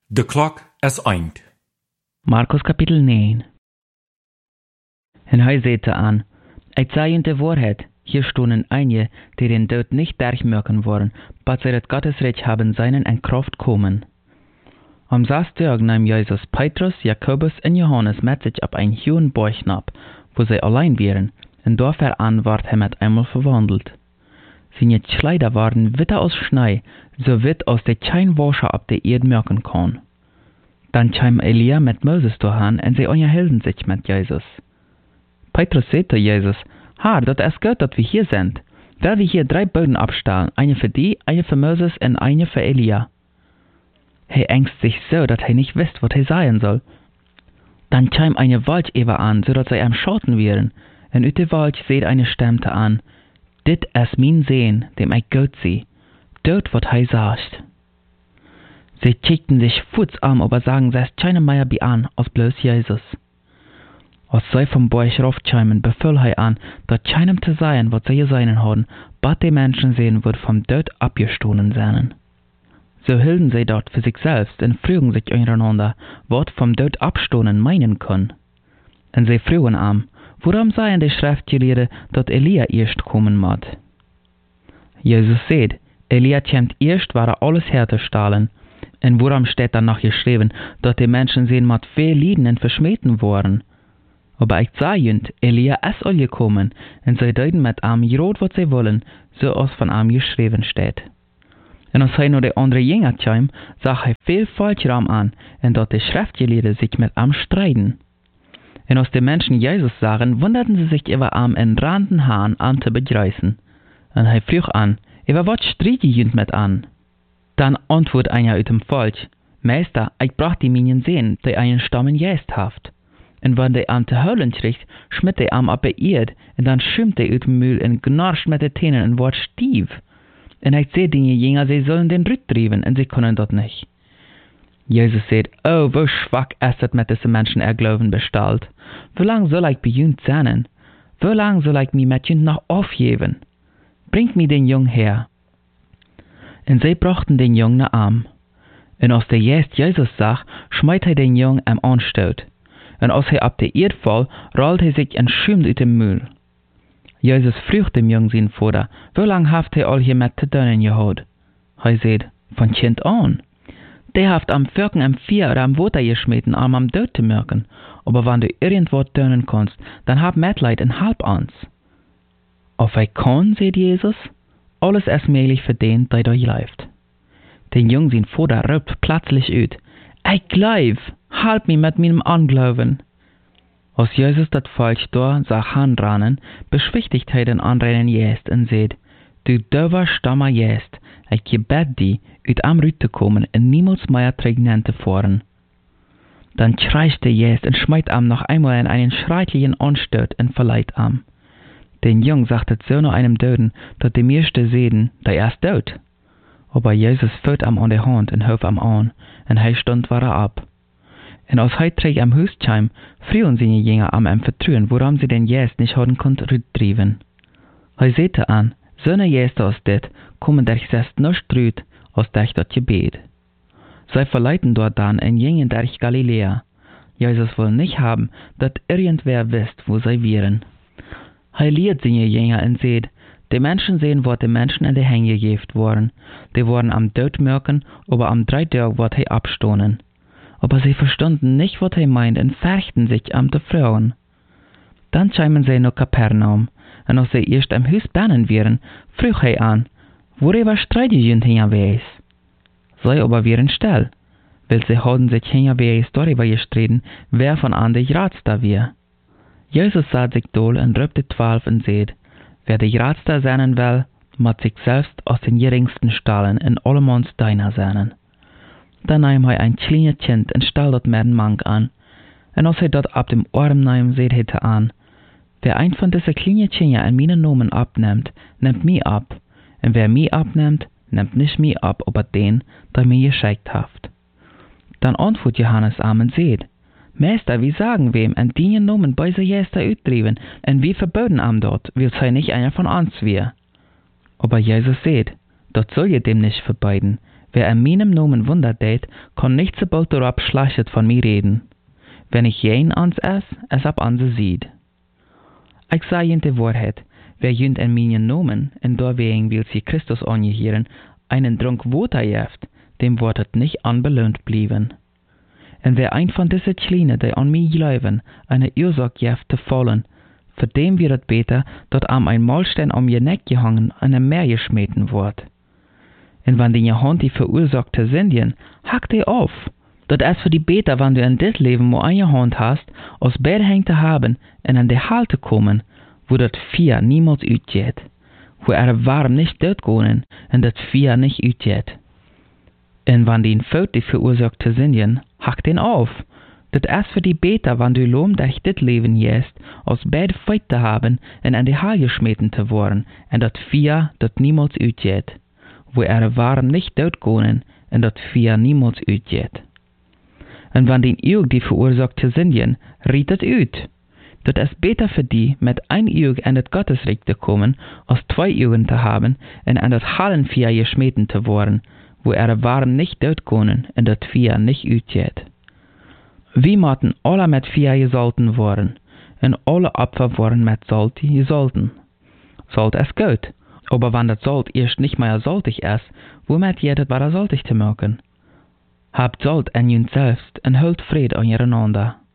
De klok is eind. Markus kapitel 9. En hij zette aan, ik zei in de waarheid, hier stonden einige, die den dood nicht durchmerken worden, bat zij het Gottesreich haben seinen en Kraft komen. Am Samstag nahm Jesus Petrus, Jakobus en Johannes met zich op een hohen Berg ab, wo zij allein waren, en dafür an ward hij met einmal verwandelt. Seine Kleider waren witter als Schnee, so wit als der kein Wascher op de Erde merken kann. Dann kam Elia mit Moses dahin, en sie unterhielten sich mit Jesus. Petrus sagte Jesus, Herr, dat is gut, dat wir hier sind. Weil wir hier 3 Böden abstellen, eine für die, eine für Moses und eine für Elia. Er ängst sich so, dass er nicht wisst, was er sagen soll. Dann kam eine Waldeber an, so dass sie am Schatten wären, und ut der Wald seht eine Stimme an, dit is mein Sehn, dem ich gut sehe, dort wat er sagt. Sie kickten sich futzarm, aber sagen, sie ist keine mehr bei an, als bloß Jesus. Als sie vom Berg raufkämen, befahl er an, dass keinem zu sein, was sie gesehen haben, bat die Menschen sehen, wird vom Tod abgestohlen sein. So hielten sie dort für sich selbst und frügen sich untereinander, was vom Tod abstohlen meinen können. Und sie frügen am, warum seien die Schriftgelehrten, dass Elia erst kommen muss. Jesus sagt, Elia kommt erst, war alles herzustellen. Und warum steht dann noch geschrieben, dass die Menschen sehen, mit viel Leiden und verschmähten worden? Aber ich sage ihnen, Elia ist all gekommen, und sie deuten mit ihm gerot, was sie wollen, so als von ihm geschrieben steht. Und als er noch die andere Jünger kam, sah er viel Falschram an, und dass die Schriftgelehrten sich mit ihm streiten. Und als die Menschen Jesus sahen, wunderten sie sich über ihm in randen Haaren an zu begrüßen. Und er frug an, über was streite ihr mit an? Dann antwortet einer aus dem Volk, Meister, ich brach die Minen sehen, die einen Stammen jäst haft. Und wenn der am zu heulen kriegt, schmitt der am ab der Erd, und dann schimmt der aus dem Mühl und gnarscht mit den Tänen und wird stief. Und ich seh die Jünger, sie sollen den Ritt treiben, und sie können dort nicht. Jesus sagt, oh, wo schwach ist es mit diesen Menschen Glauben bestellt. Wie lang soll ich bei ihnen sein? Wie lang soll ich mich mit ihnen noch aufgeben? Bringt mir den Jungen her. Und sie brachten den Jungen nach Arm. Und als der Jesus sah, schmeißt er den Jungen am Anstoot. Und als er ab der Erde fall, rollt er sich und schäumt aus dem Müll. Jesus fragt dem Jungen seinen Vater, wie lange habt ihr all hier mit zu tun gehabt? Er sagt, von Kind an. Der haft am Firken am Vier oder am Water geschmeten, am Tod zu merken. Aber wenn du irgendwo tun kannst, dann hab Mitleid und halb ans. Auf ich kann, sagt Jesus, alles ist möglich für den, der da läuft. Den Jungen sein Vater ruft plötzlich aus, ich glaub, halt mich mit meinem Anglauben. Als Jesus das Volk da sah handrannen, beschwichtigt er den anderen Jest und sagt, du döver Stammer Jest, ich gebet dich, ut am Rüt zu kommen und niemals mehr Prägnante fahren. Dann schreit der Jest und schmeißt am noch einmal in einen schrecklichen Anstoot und verleiht am. Den Jungen sagt es so nach einem Döden, dass die meisten sehen, der ist tot. Aber Jesus führt am an der Hand und hört am an, und er stund war ab. Und als er trägt am Haus kam, frühen seine Jünger am vertrauen, warum sie den Jest nicht haben konnten rüttrieben. Er sagte an, so eine Jest als dit, kommen durch selbst nicht rüt, als durch das Gebet. Sie verleiten dort dann und gingen durch Galiläa. Jesus will nicht haben, dass irgendwer wisst, wo sie wären. Er lehrt seine Jünger und sagt, die Menschen sehen, was die Menschen in die Hänge gegeben wurden. Die wurden am Tod merken, aber am 3 Tag wird er abstohlen. Aber sie verstanden nicht, was er meint, und fürchten sich am zu fragen. Dann kamen sie nach Kapernaum, und als sie erst am Haus bannen wären, frug er an, worüber streiten sie hinterwegs? Sie aber wären still, weil sie hatten sich hinterwegs darüber gestritten, wer von an der Ratster wär. Jesus sah sich doll und ruft die 12 und sagt, wer die Ratster sein will, muss sich selbst aus den geringsten stahlen und allemanns deiner sein. Dann nahm er ein kleines Kind und stall dort mit dem Mank an. Und als er dort ab dem Arm nahm, seht er an, wer ein von diesen kleinen Kindern an meinen Namen abnimmt, nimmt mich ab. Und wer mich abnimmt, nimmt nicht mich ab, aber den, der mir geschickt hat. Dann antwortet Johannes am und sagt, Meister, wie sagen wem, an die Namen bei se Jester uittrieben, und wie verboten am dort, will sei nicht einer von uns wir. Aber Jesus sagt, dort soll ihr dem nicht verbeiden, wer in meinem Namen Wunder tät, kann nicht so bald darauf schlecht von mir reden. Wenn ich jen ans es ab anse sieht. Ich sage Ihnen die Wahrheit, wer jünd in meinen Namen, in derwegen will sie Christus angehieren, einen Trunk Water jeft, dem wird es nicht anbelohnt blieben. Und wer ein von diesen Kleinen, die an mich glauben, eine Ursache jeft zu fallen, für dem wird es besser, dass am ein Mahlstein um ihr Neck gehangen und ein Meer geschmeten wird. Und wenn die Hand die verursachte Sünden, hack die auf. Dat ist für die beter, wenn du in dit Leben nur eine Hand hast, aus beide Hände zu haben und an die Halte kommen, wo das Vier niemals utgeht, wo warm nicht dort gehen und das Vier nicht utgeht. Und wenn die Fout die verursachte Sünden, hack den auf. Dat ist für die beter, wenn du lohm dich dit Leben jest, aus beide Feit zu haben und an die Halle geschmeten zu worden, und das Vier, das niemals utgeht, wo warm nicht dort gehen und das Vier niemals utgeht. Und wenn den Auge die verursachte Sünden, riet es ut. Das ist besser für die, mit ein Auge in das Gottesreich zu kommen, als zwei Augen zu haben und an das Hallenvier geschmeten zu worden, wo warm nicht dort gehen und das Vier nicht utgeht. Wir mochten alle mit Vier gesalten worden, und alle Opfer worden mit Salt gesalten. Salt ist gut, aber wenn das Salt erst nicht mehr saltig ist, womit geht es wieder saltig zu machen? Habt Salt an jün selbst und hüllt Fried an einander.